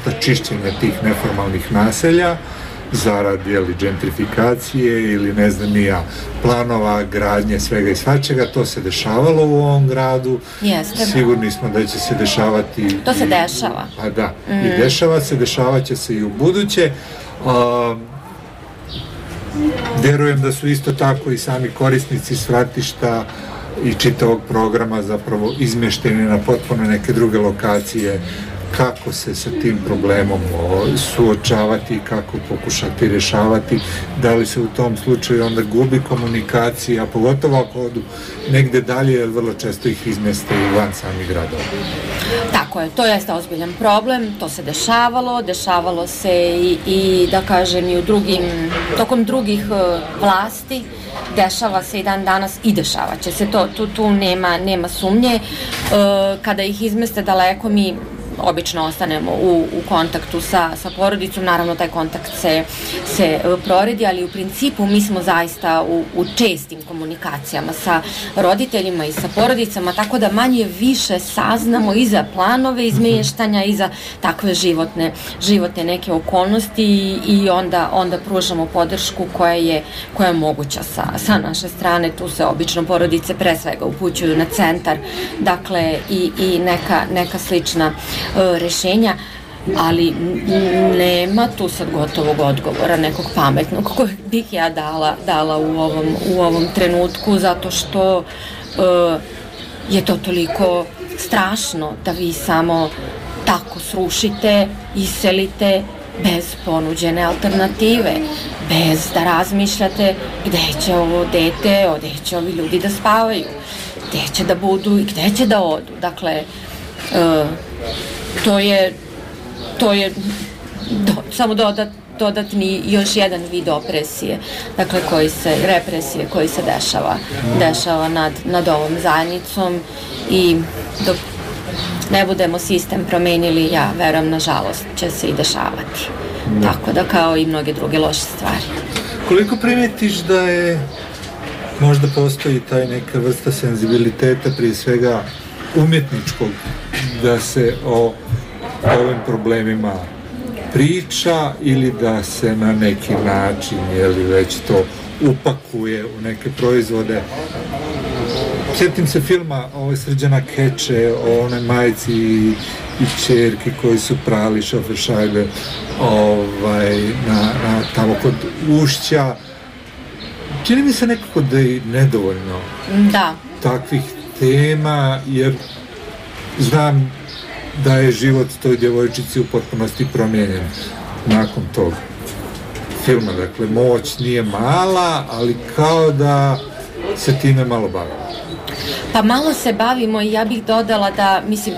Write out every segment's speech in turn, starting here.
vrsta čišćenja tih neformalnih naselja zarad gentrifikacije ili ne znam ni ja, planova, gradnje, svega i svačega. To se dešavalo u ovom gradu. Jeste. Sigurni smo da će se dešavati. To se dešava. Pa da, i dešava se, dešavat će se i u buduće. Vjerujem da su isto tako i sami korisnici svratišta i čitavog programa zapravo izmešteni na potpuno neke druge lokacije. Kako se sa tim problemom suočavati, kako pokušati rješavati, da li se u tom slučaju onda gubi komunikacija, pogotovo ako odu negde dalje, jer vrlo često ih izmeste i van samih gradova. Tako je, to jeste ozbiljan problem, to se dešavalo se i da kažem i tokom drugih vlasti, dešava se i dan danas i dešavat će se, tu nema sumnje. Kada ih izmeste daleko, mi obično ostanemo u kontaktu sa porodicom, naravno taj kontakt se proredi, ali u principu mi smo zaista u čestim komunikacijama sa roditeljima i sa porodicama, tako da manje više saznamo i za planove izmeštanja i za takve životne neke okolnosti i onda pružamo podršku koja je moguća sa naše strane. Tu se obično porodice pre svega upućuju na centar, dakle i neka slična rešenja, ali nema tu sad gotovog odgovora, nekog pametnog kojeg bih ja dala u ovom trenutku, zato što je to toliko strašno da vi samo tako srušite, iselite bez ponuđene alternative, bez da razmišljate gde će ovo dete, gde će ovi ljudi da spavaju, gde će da budu i gde će da odu. Dakle, to je samo dodatni još jedan vid opresije, dakle represije koji se dešava nad ovom zajednicom i dok ne budemo sistem promenili, ja verujem, nažalost će se i dešavati. Tako da kao i mnoge druge loše stvari. Koliko primetiš da je možda postoji taj neka vrsta senzibiliteta, prije svega umjetničkog, da se o ovim problemima priča ili da se na neki način već to upakuje u neke proizvode? Sjetim se filma Srđana Keče o onoj majci i čerki koji su prali šoferšajbe na tamo kod Ušća. Čini mi se nekako da je nedovoljno takvih tema, jer znam da je život toj djevojčici u potpunosti promijenjen nakon tog filma. Dakle, moć nije mala, ali kao da se time malo bavimo. Pa malo se bavimo i ja bih dodala da, mislim,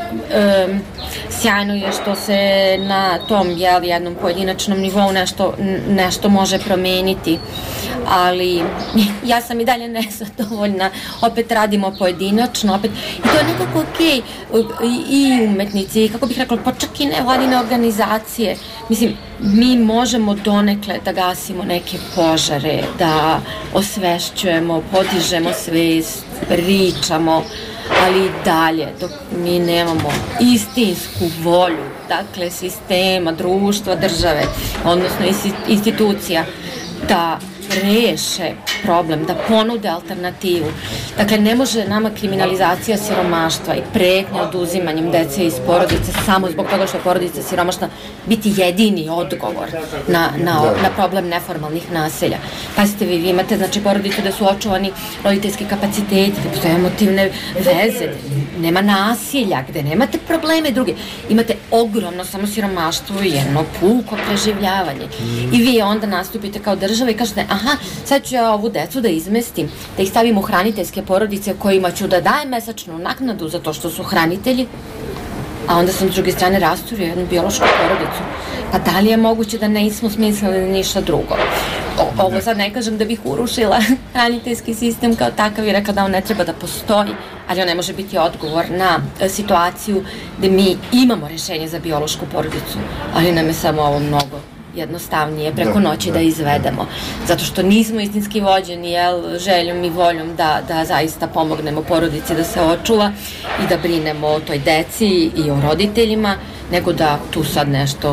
sjajno je što se na tom jednom pojedinačnom nivou nešto može promeniti, ali ja sam i dalje nezadovoljna, opet radimo pojedinačno, opet, i to je nekako okej, i umetnici, kako bih rekla, pa čak i nevladine organizacije, mislim, mi možemo donekle da gasimo neke požare, da osvešćujemo, podižemo svest, pričamo, ali i dalje, dok mi nemamo istinsku volju, dakle, sistema, društva, države, odnosno institucija, da reše problem, da ponude alternativu. Dakle, ne može nama kriminalizacija siromaštva i pretnja oduzimanjem dece iz porodice samo zbog toga što je porodica siromašna biti jedini odgovor na problem neformalnih naselja. Pazite, vi imate, znači, porodicu da su očuvani roditeljski kapaciteti, da postoje emotivne veze, nema nasilja, gde nemate probleme druge. Imate ogromno samo siromaštvo i jedno puko preživljavanje. I vi onda nastupite kao država i kažete, aha, sad ću ja ovu decu da izmestim, da ih stavim u hraniteljske porodice kojima ću da dajem mesečnu naknadu za to što su hranitelji, a onda sam s druge strane rasturio jednu biološku porodicu. Pa da li je moguće da nismo smislili ništa drugo? Ovo sad ne kažem da bih urušila hraniteljski sistem kao takav i rekla da on ne treba da postoji, ali on ne može biti odgovor na situaciju gde mi imamo rešenje za biološku porodicu, ali nam je samo ovo mnogo jednostavnije preko noći da izvedemo. Zato što nismo istinski vođeni željom i voljom da zaista pomognemo porodici da se očuva i da brinemo o toj deci i o roditeljima, nego da tu sad nešto